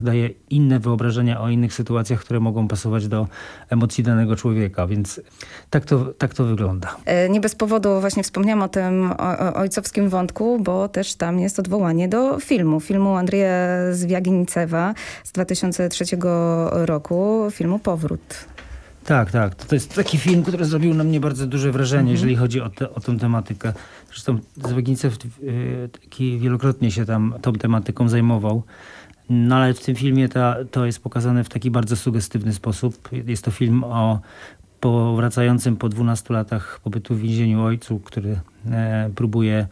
daje inne wyobrażenia o innych sytuacjach, które mogą pasować do emocji danego człowieka, więc tak to wygląda. Nie bez powodu właśnie wspomniałam o tym ojcowskim wątku, bo też tam jest odwołanie do filmu Andrzeja Zwiaginicewa z 2003 roku, filmu Powrót. Tak. To jest taki film, który zrobił na mnie bardzo duże wrażenie, jeżeli chodzi o tę tematykę. Zresztą Zwiaginicew wielokrotnie się tam tą tematyką zajmował. No ale w tym filmie to jest pokazane w taki bardzo sugestywny sposób. Jest to film o powracającym po 12 latach pobytu w więzieniu ojcu, który próbuje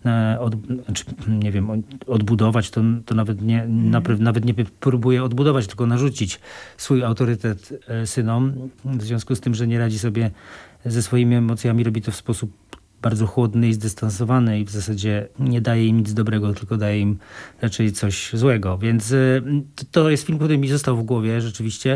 odbudować, to nawet nie próbuje odbudować, tylko narzucić swój autorytet synom. W związku z tym, że nie radzi sobie ze swoimi emocjami, robi to w sposób bardzo chłodny i zdystansowany i w zasadzie nie daje im nic dobrego, tylko daje im raczej coś złego. Więc to jest film, który mi został w głowie rzeczywiście.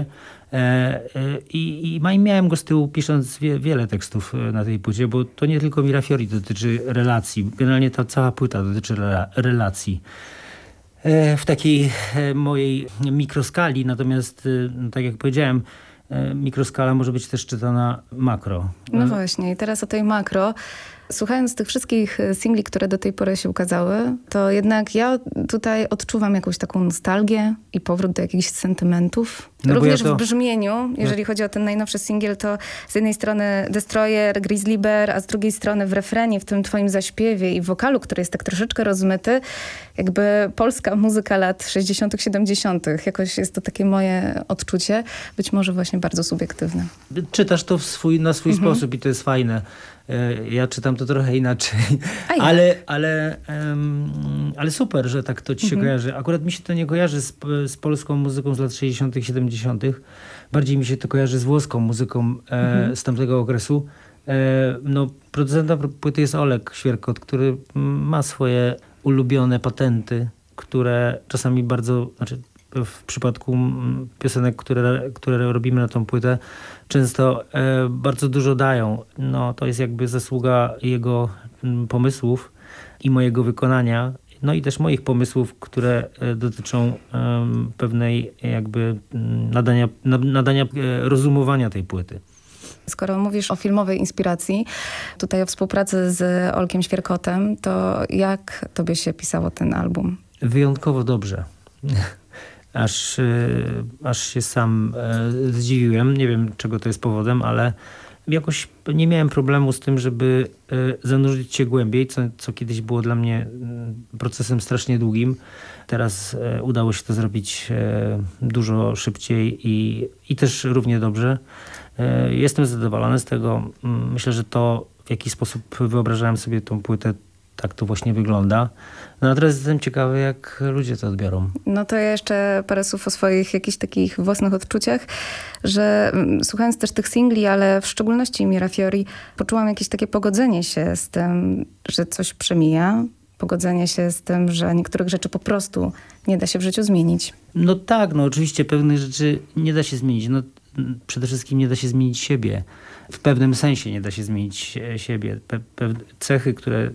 I miałem go z tyłu, pisząc wiele tekstów na tej płycie, bo to nie tylko Mirafiori dotyczy relacji. Generalnie ta cała płyta dotyczy relacji. W takiej mojej mikroskali, natomiast tak jak powiedziałem, mikroskala może być też czytana makro. No właśnie, i teraz o tej makro. Słuchając tych wszystkich singli, które do tej pory się ukazały, to jednak ja tutaj odczuwam jakąś taką nostalgię i powrót do jakichś sentymentów. Również w brzmieniu, jeżeli chodzi o ten najnowszy singiel, to z jednej strony Destroyer, Grizzly Bear, a z drugiej strony w refrenie, w tym twoim zaśpiewie i wokalu, który jest tak troszeczkę rozmyty, jakby polska muzyka lat 60., 70. Jakoś jest to takie moje odczucie, być może właśnie bardzo subiektywne. Czytasz to na swój sposób i to jest fajne. Ja czytam to trochę inaczej, ale super, że tak to ci się kojarzy. Akurat mi się to nie kojarzy z polską muzyką z lat 60., 70. Bardziej mi się to kojarzy z włoską muzyką z tamtego okresu. Producentem płyty jest Oleg Świerkot, który ma swoje ulubione patenty, które czasami w przypadku piosenek, które robimy na tą płytę, często bardzo dużo dają. No, to jest jakby zasługa jego pomysłów i mojego wykonania. No i też moich pomysłów, które dotyczą pewnej jakby nadania rozumowania tej płyty. Skoro mówisz o filmowej inspiracji, tutaj o współpracy z Olkiem Świerkotem, to jak tobie się pisało ten album? Wyjątkowo dobrze. Aż się sam zdziwiłem. Nie wiem, czego to jest powodem, ale jakoś nie miałem problemu z tym, żeby zanurzyć się głębiej, co kiedyś było dla mnie procesem strasznie długim. Teraz udało się to zrobić dużo szybciej i też równie dobrze. Jestem zadowolony z tego. Myślę, że to, w jaki sposób wyobrażałem sobie tą płytę, tak to właśnie wygląda. No a teraz jestem ciekawy, jak ludzie to odbiorą. No to ja jeszcze parę słów o swoich jakichś takich własnych odczuciach, że słuchając też tych singli, ale w szczególności Mirafiori, poczułam jakieś takie pogodzenie się z tym, że coś przemija. Pogodzenie się z tym, że niektórych rzeczy po prostu nie da się w życiu zmienić. No tak, oczywiście pewnych rzeczy nie da się zmienić. Przede wszystkim nie da się zmienić siebie. W pewnym sensie nie da się zmienić siebie. Pewne cechy, które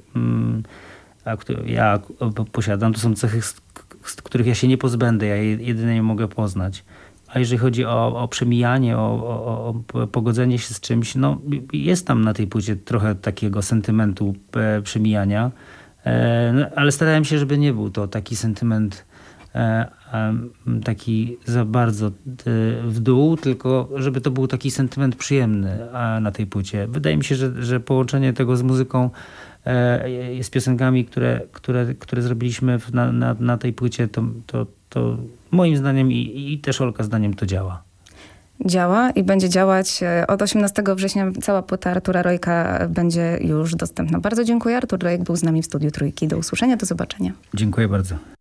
ja posiadam, to są cechy, z których ja się nie pozbędę. Ja jedynie je mogę poznać. A jeżeli chodzi o przemijanie, o pogodzenie się z czymś, jest tam na tej płycie trochę takiego sentymentu przemijania. Ale starałem się, żeby nie był to taki sentyment taki za bardzo w dół, tylko żeby to był taki sentyment przyjemny na tej płycie. Wydaje mi się, że połączenie tego z muzyką, z piosenkami, które zrobiliśmy na tej płycie, to moim zdaniem i też Olka zdaniem to działa. Działa i będzie działać. Od 18 września cała płyta Artura Rojka będzie już dostępna. Bardzo dziękuję. Artur Rojek był z nami w Studiu Trójki. Do usłyszenia, do zobaczenia. Dziękuję bardzo.